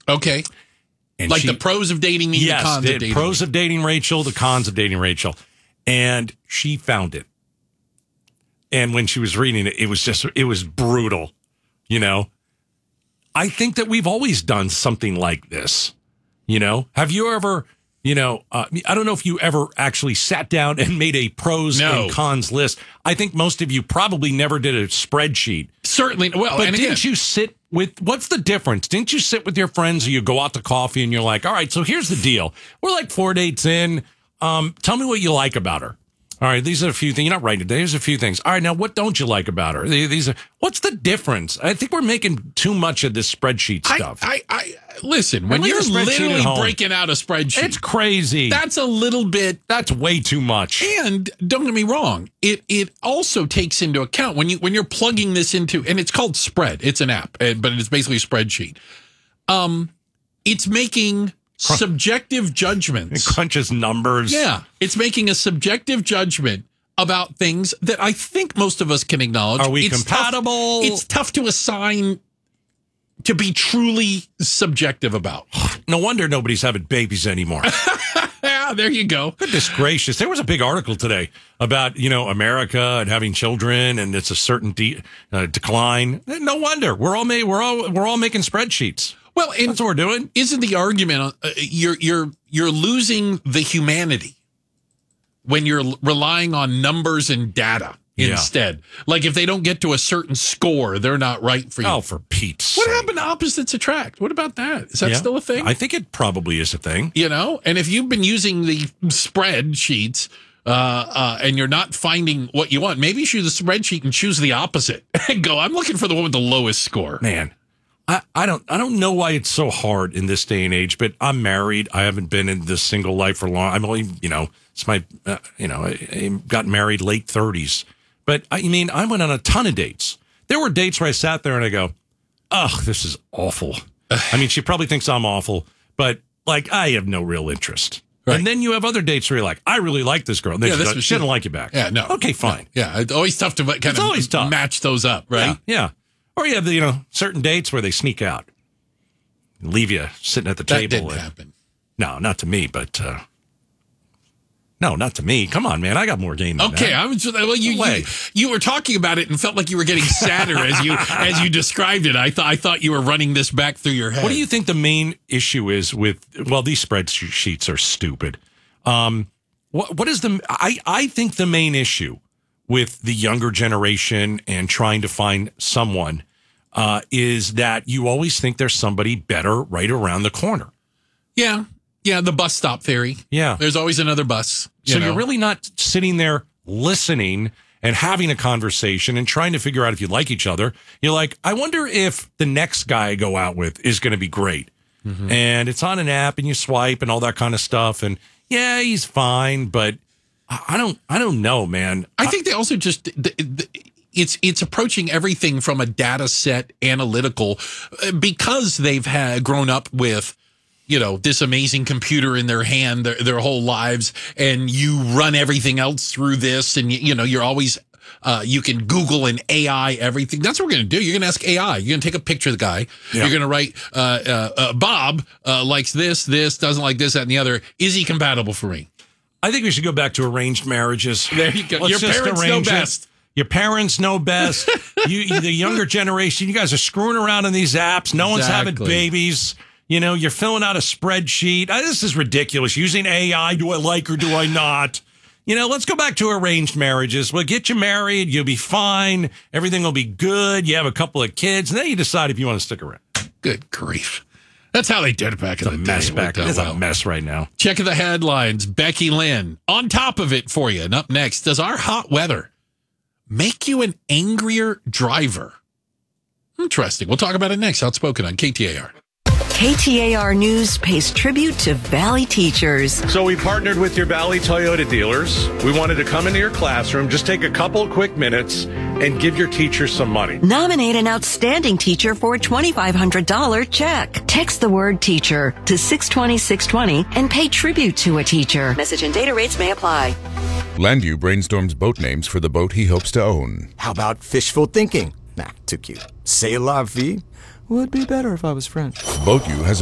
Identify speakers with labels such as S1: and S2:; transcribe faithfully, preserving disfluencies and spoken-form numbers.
S1: Okay.
S2: And
S1: like
S2: she,
S1: the pros of dating me,
S2: yes,
S1: the cons
S2: the
S1: of dating
S2: pros
S1: me.
S2: of dating Rachel, the cons of dating Rachel. And she found it. And when she was reading it, it was just, it was brutal, you know? I think that we've always done something like this, you know? Have you ever, you know, uh, I don't know if you ever actually sat down and made a pros
S1: No.
S2: and cons list. I think most of you probably never did a spreadsheet.
S1: Certainly. Well,
S2: But
S1: and
S2: didn't
S1: again,
S2: you sit with, what's the difference? Didn't you sit with your friends or you go out to coffee and you're like, all right, so here's the deal. We're like four dates in. Um, tell me what you like about her. All right, these are a few things. You're not writing it down. Here's a few things. All right, now what don't you like about her? These are, what's the difference? I think we're making too much of this spreadsheet stuff.
S1: I, I, I listen, when
S2: leave
S1: you're
S2: a spreadsheet at
S1: literally
S2: home.
S1: breaking out a spreadsheet,
S2: It's crazy.
S1: that's a little bit.
S2: That's way too much.
S1: And don't get me wrong, it it also takes into account when you when you're plugging this into, and it's called Spread. It's an app, eh, but it's basically a spreadsheet. Um, it's making subjective
S2: It
S1: judgments.
S2: crunches numbers.
S1: Yeah, it's making a subjective judgment about things that I think most of us can acknowledge.
S2: Are we
S1: it's
S2: compatible?
S1: Tough, it's tough to assign to be truly subjective about.
S2: No wonder nobody's having babies anymore.
S1: Yeah, there you go.
S2: Goodness gracious. There was a big article today about, you know, America and having children, and it's a certain de- uh, decline. No wonder. We're all made, we're all we're all making spreadsheets.
S1: Well, and
S2: That's what we're doing.
S1: isn't the argument uh, you're you're you're losing the humanity when you're l- relying on numbers and data
S2: Yeah.
S1: instead? Like if they don't get to a certain score, they're not right for you.
S2: Oh, for Pete's
S1: What
S2: sake.
S1: happened to opposites attract? What about that? Is that
S2: Yeah.
S1: still a thing?
S2: I think it probably is a thing.
S1: You know, and if you've been using the spreadsheets uh, uh, and you're not finding what you want, maybe you should use the spreadsheet and choose the opposite and go, I'm looking for the one with the lowest score.
S2: Man, I, I don't I don't know why it's so hard in this day and age, but I'm married. I haven't been in this single life for long. I'm only, you know, it's my, uh, you know, I, I got married late thirties. But I mean, I went on a ton of dates. There were dates where I sat there and I go, oh, this is awful. I mean, she probably thinks I'm awful, but like, I have no real interest.
S1: Right.
S2: And then you have other dates where you're like, I really like this girl. And then
S1: Yeah,
S2: she,
S1: this
S2: doesn't-
S1: was-
S2: she doesn't like you back.
S1: Yeah, no.
S2: Okay, fine.
S1: Yeah, it's always tough to kind
S2: It's
S1: of
S2: always tough.
S1: match those up, right?
S2: Yeah, yeah. Or you have the, you know, certain dates where they sneak out and leave you sitting at the
S1: That
S2: table.
S1: didn't
S2: and-
S1: happen.
S2: No, not to me, but uh, no, not to me. Come on, man. I got more game than
S1: Okay,
S2: that.
S1: I was well. You,
S2: No way.
S1: you you were talking about it and felt like you were getting sadder as you as you described it. I thought I thought you were running this back through your head.
S2: What do you think the main issue is with, well, these spreadsheets are stupid. Um, what, what is the, I, I think the main issue with the younger generation and trying to find someone uh, is that you always think there's somebody better right around the corner.
S1: Yeah, yeah. The bus stop theory.
S2: Yeah.
S1: There's always another bus. You
S2: So
S1: know?
S2: you're really not sitting there listening and having a conversation and trying to figure out if you like each other. You're like, I wonder if the next guy I go out with is going to be great. Mm-hmm. And it's on an app and you swipe and all that kind of stuff. And yeah, he's fine, but I I don't, I don't know, man.
S1: I think they also just the, the, it's it's approaching everything from a data set analytical uh, because they've had grown up with, you know, this amazing computer in their hand their, their whole lives, and you run everything else through this, and you, you know you're always uh, you can Google and A I everything. That's what we're going to do. You're going to ask A I. You're going to take a picture of the guy.
S2: Yeah.
S1: You're going to write uh, uh, uh, Bob uh, likes this, this doesn't like this, that, and the other. Is he compatible for me?
S2: I think we should go back to arranged marriages.
S1: There you go.
S2: Let's
S1: Your
S2: just
S1: parents know
S2: arrange it.
S1: best.
S2: Your parents know best. you, you, the younger generation, you guys are screwing around on these apps. No one's having
S1: Exactly.
S2: babies. You know, you're filling out a spreadsheet. Uh, This is ridiculous. Using A I, do I like or do I not? You know, let's go back to arranged marriages. We'll get you married. You'll be fine. Everything will be good. You have a couple of kids, and then you decide if you want to stick around.
S1: Good grief. That's how they did it back in
S2: It's
S1: the
S2: a mess
S1: day.
S2: back.
S1: Worked out
S2: It's
S1: well.
S2: a mess right now.
S1: Check the headlines. Becky Lynn on top of it for you. And up next, does our hot weather make you an angrier driver? Interesting. We'll talk about it next. Outspoken on K T A R.
S3: K T A R News pays tribute to Valley teachers.
S4: So we partnered with your Valley Toyota dealers. We wanted to come into your classroom, just take a couple quick minutes and give your teachers some money.
S3: Nominate an outstanding teacher for a twenty-five hundred dollars check. Text the word teacher to six twenty, six twenty and pay tribute to a teacher. Message and data rates may apply.
S5: Landu brainstorms boat names for the boat he hopes to own.
S6: How about fishful thinking? Nah, too cute. C'est la vie? Would be better if I was French.
S5: Boat U has